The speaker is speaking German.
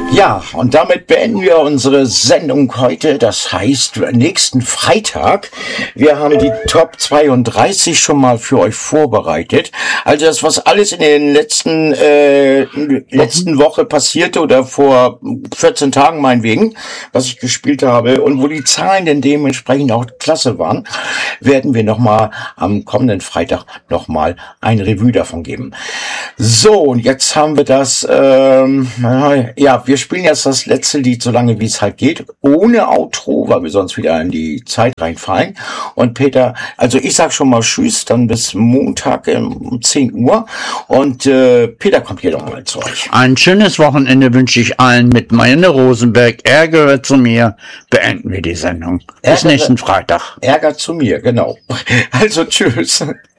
Ja, und damit beenden wir unsere Sendung heute. Das heißt, nächsten Freitag. Wir haben die Top 32 schon mal für euch vorbereitet. Also das, was alles in den letzten Woche passierte oder vor 14 Tagen meinetwegen, was ich gespielt habe und wo die Zahlen denn dementsprechend auch klasse waren, werden wir nochmal am kommenden Freitag nochmal ein Revue davon geben. So, und jetzt haben wir das, wir spielen jetzt das letzte Lied, so lange wie es halt geht, ohne Outro, weil wir sonst wieder in die Zeit reinfallen. Und Peter, also ich sag schon mal Tschüss, dann bis Montag um 10 Uhr. Und Peter kommt hier nochmal zu euch. Ein schönes Wochenende wünsche ich allen mit Marianne Rosenberg. Er gehört zu mir. Beenden wir die Sendung. Bis nächsten Freitag. Ärger zu mir, genau. Also tschüss.